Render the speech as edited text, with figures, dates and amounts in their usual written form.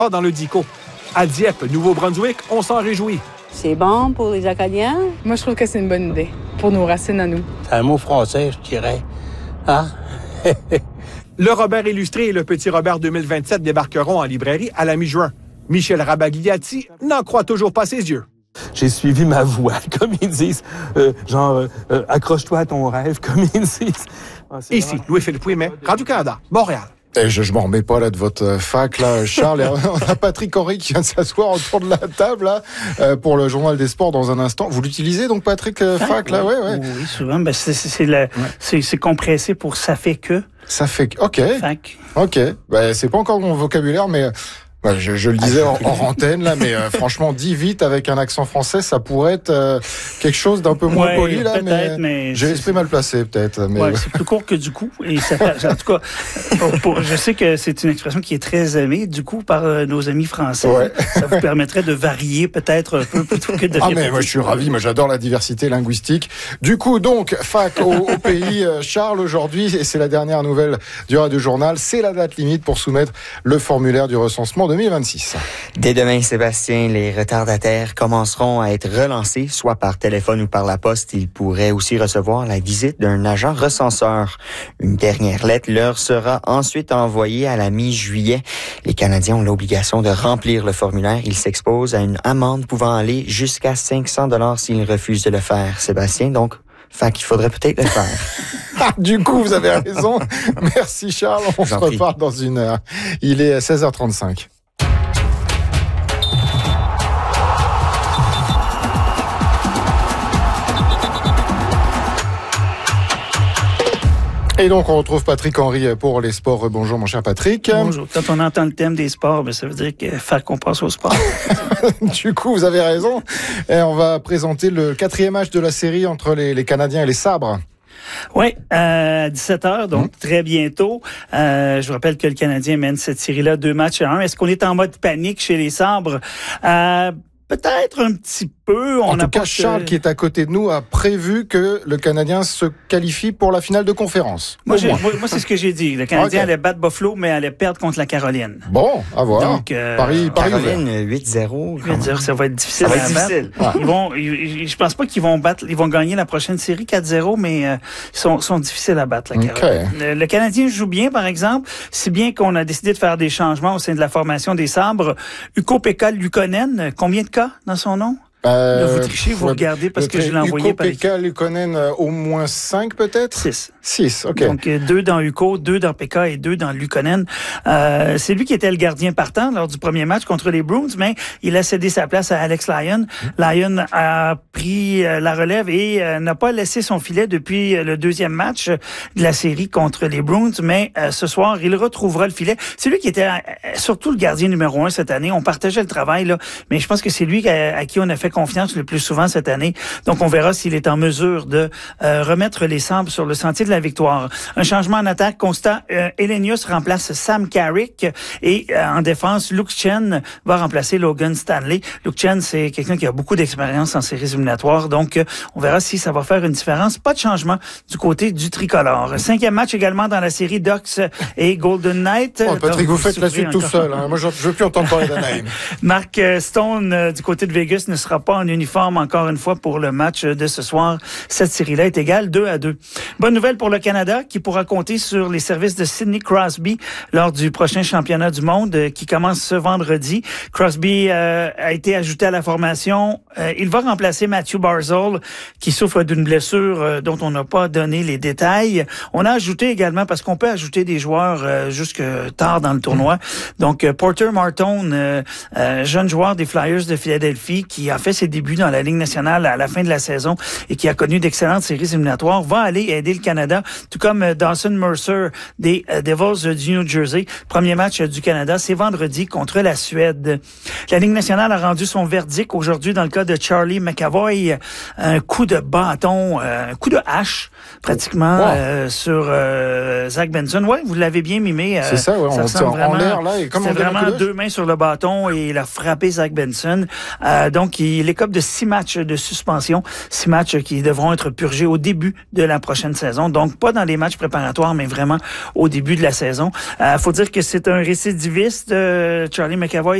dans le Dico. À Dieppe, Nouveau-Brunswick, on s'en réjouit. C'est bon pour les Acadiens? Moi, je trouve que c'est une bonne idée pour nos racines à nous. C'est un mot français, je dirais. Hein? Le Robert illustré et le Petit Robert 2027 débarqueront en librairie à la mi-juin. Michel Rabagliati n'en croit toujours pas ses yeux. J'ai suivi ma voix, comme ils disent. Accroche-toi à ton rêve, comme ils disent. Ici, Louis-Philippe Ouimet, Radio-Canada, Montréal. Et je m'en remets pas là de votre fac là, Charles. On a Patrick Henry qui vient de s'asseoir autour de la table là pour le journal des sports dans un instant. Vous l'utilisez donc Patrick fac là, ouais. Oui, souvent. Ben c'est compressé pour ça fait que. Ça fait que. Ok. Fac. Ok. Ben c'est pas encore mon vocabulaire, mais. Ouais, je le disais en antenne là, mais franchement, dit vite avec un accent français, ça pourrait être quelque chose d'un peu moins poli là, mais j'ai l'esprit mal placé peut-être. Mais c'est plus court que du coup, et ça, en tout cas, je sais que c'est une expression qui est très aimée du coup par nos amis français. Ouais. Ça vous permettrait de varier peut-être un peu plutôt que de. Ah mais moi je suis ravi, moi j'adore la diversité linguistique. Du coup donc fac au pays Charles aujourd'hui, et c'est la dernière nouvelle du Radio Journal, c'est la date limite pour soumettre le formulaire du recensement 2026. Dès demain, Sébastien, les retardataires commenceront à être relancés, soit par téléphone ou par la poste. Ils pourraient aussi recevoir la visite d'un agent recenseur. Une dernière lettre leur sera ensuite envoyée à la mi-juillet. Les Canadiens ont l'obligation de remplir le formulaire. Ils s'exposent à une amende pouvant aller jusqu'à 500 $ s'ils refusent de le faire. Sébastien, donc, qu'il faudrait peut-être le faire. Du coup, vous avez raison. Merci Charles, on se reparle dans une heure. Il est 16h35. Et donc, on retrouve Patrick Henry pour les sports. Bonjour, mon cher Patrick. Bonjour. Quand on entend le thème des sports, ça veut dire qu'on passe au sport. Du coup, vous avez raison. Et on va présenter le 4e match de la série entre les Canadiens et les Sabres. Oui, à 17h, donc très bientôt. Je vous rappelle que le Canadien mène cette série-là 2-1. Est-ce qu'on est en mode panique chez les Sabres? Peut-être un petit peu. En tout cas, Charles, qui est à côté de nous, a prévu que le Canadien se qualifie pour la finale de conférence. Moi, c'est ce que j'ai dit. Le Canadien allait battre Buffalo, mais allait perdre contre la Caroline. Bon, à voir. Donc, Caroline, 8-0. 8-0, ça va être difficile à battre. Je pense pas qu'ils vont battre. Ils vont gagner la prochaine série 4-0, mais ils sont difficiles à battre, la Caroline. Le Canadien joue bien, par exemple. Si bien qu'on a décidé de faire des changements au sein de la formation des Sabres. Ukko-Pekka Luukkonen, combien de cas dans son nom? Là, vous trichez, vous regardez parce que je l'ai envoyé par Ukko-Pekka Luukkonen, au moins 5 peut-être? 6, ok. Donc 2 dans Ukko, 2 dans Pekka et 2 dans Luukkonen. C'est lui qui était le gardien partant lors du premier match contre les Bruins, mais il a cédé sa place à Alex Lyon. Lyon a pris la relève et n'a pas laissé son filet depuis le deuxième match de la série contre les Bruins, mais ce soir, il retrouvera le filet. C'est lui qui était surtout le gardien numéro 1 cette année. On partageait le travail, là, mais je pense que c'est lui à qui on a fait confiance le plus souvent cette année. Donc, on verra s'il est en mesure de remettre les Sabres sur le sentier de la victoire. Un changement en attaque constant. Elenius remplace Sam Carrick et en défense, Luke Chen va remplacer Logan Stanley. Luke Chen, c'est quelqu'un qui a beaucoup d'expérience en séries éliminatoires. Donc, on verra si ça va faire une différence. Pas de changement du côté du tricolore. 5e match également dans la série Ducks et Golden Knight. Oh, Patrick, vous faites la suite tout seul. Hein. Moi, je veux plus entendre parler d'Anaheim. Mark Stone, du côté de Vegas, ne sera pas en uniforme encore une fois pour le match de ce soir. Cette série-là est égale 2-2. Bonne nouvelle pour le Canada qui pourra compter sur les services de Sidney Crosby lors du prochain championnat du monde qui commence ce vendredi. Crosby a été ajouté à la formation. Il va remplacer Matthew Barzal qui souffre d'une blessure dont on n'a pas donné les détails. On a ajouté également, parce qu'on peut ajouter des joueurs jusque tard dans le tournoi. Donc Porter Martone, jeune joueur des Flyers de Philadelphie qui a fait ses débuts dans la Ligue nationale à la fin de la saison et qui a connu d'excellentes séries éliminatoires, va aller aider le Canada, tout comme Dawson Mercer des Devils du New Jersey. Premier match du Canada, c'est vendredi contre la Suède. La Ligue nationale a rendu son verdict aujourd'hui dans le cas cas de Charlie McAvoy, un coup de bâton, un coup de hache, pratiquement, sur Zach Benson. Ouais, vous l'avez bien mimé. C'est ça, ouais, on tient en l'air, là, et comme c'est vraiment 2 mains sur le bâton et il a frappé Zach Benson. Donc, il écope de 6 matchs de suspension, 6 matchs qui devront être purgés au début de la prochaine saison. Donc, pas dans les matchs préparatoires, mais vraiment au début de la saison. Faut dire que c'est un récidiviste, Charlie McAvoy.